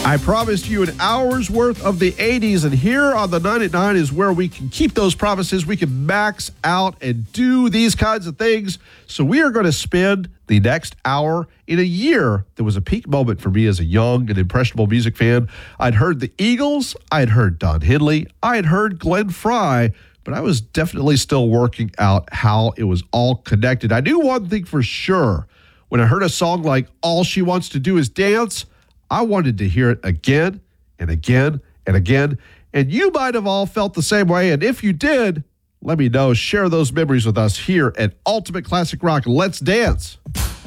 I promised you an hour's worth of the 80s, and here on the 9 at 9 is where we can keep those promises. We can max out and do these kinds of things. So we are going to spend the next hour in a year that was a peak moment for me as a young and impressionable music fan. I'd heard the Eagles, I'd heard Don Henley, I had heard Glenn Frey, but I was definitely still working out how it was all connected. I knew one thing for sure. When I heard a song like All She Wants to Do Is Dance, I wanted to hear it again and again and again. And you might have all felt the same way. And if you did, let me know. Share those memories with us here at Ultimate Classic Rock. Let's dance.